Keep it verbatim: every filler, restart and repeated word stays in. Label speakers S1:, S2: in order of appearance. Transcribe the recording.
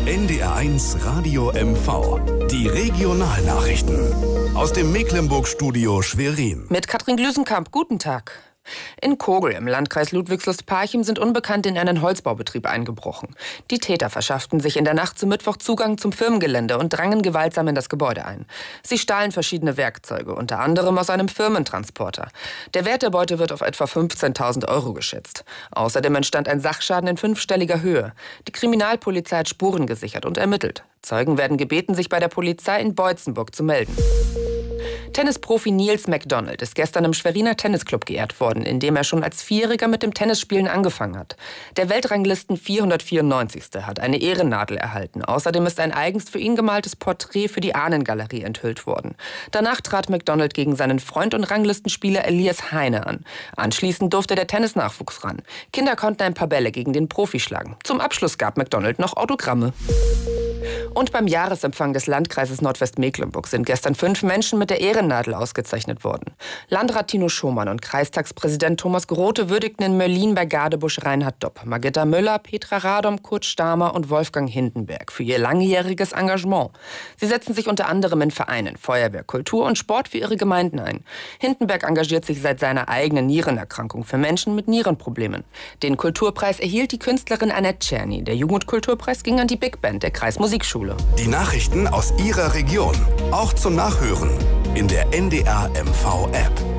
S1: N D R eins Radio M V. Die Regionalnachrichten. Aus dem Mecklenburg-Studio Schwerin.
S2: Mit Katrin Glüsenkamp, guten Tag. In Kogel im Landkreis Ludwigslust-Parchim sind Unbekannte in einen Holzbaubetrieb eingebrochen. Die Täter verschafften sich in der Nacht zum Mittwoch Zugang zum Firmengelände und drangen gewaltsam in das Gebäude ein. Sie stahlen verschiedene Werkzeuge, unter anderem aus einem Firmentransporter. Der Wert der Beute wird auf etwa fünfzehntausend Euro geschätzt. Außerdem entstand ein Sachschaden in fünfstelliger Höhe. Die Kriminalpolizei hat Spuren gesichert und ermittelt. Zeugen werden gebeten, sich bei der Polizei in Beutzenburg zu melden. Tennisprofi Niels McDonald ist gestern im Schweriner Tennisclub geehrt worden, in dem er schon als Vierjähriger mit dem Tennisspielen angefangen hat. Der Weltranglisten vierhundertvierundneunzigste hat eine Ehrennadel erhalten. Außerdem ist ein eigens für ihn gemaltes Porträt für die Ahnengalerie enthüllt worden. Danach trat McDonald gegen seinen Freund und Ranglistenspieler Elias Heine an. Anschließend durfte der Tennisnachwuchs ran. Kinder konnten ein paar Bälle gegen den Profi schlagen. Zum Abschluss gab McDonald noch Autogramme. Und beim Jahresempfang des Landkreises Nordwestmecklenburg sind gestern fünf Menschen mit der Ehrennadel ausgezeichnet worden. Landrat Tino Schomann und Kreistagspräsident Thomas Grote würdigten in Mörlin bei Gadebusch Reinhard Dopp, Margitta Müller, Petra Radom, Kurt Stamer und Wolfgang Hindenberg für ihr langjähriges Engagement. Sie setzen sich unter anderem in Vereinen, Feuerwehr, Kultur und Sport für ihre Gemeinden ein. Hindenberg engagiert sich seit seiner eigenen Nierenerkrankung für Menschen mit Nierenproblemen. Den Kulturpreis erhielt die Künstlerin Annette Czerny. Der Jugendkulturpreis ging an die Big Band der Kreismusikschule.
S1: Die Nachrichten aus Ihrer Region, auch zum Nachhören in der N D R M V App.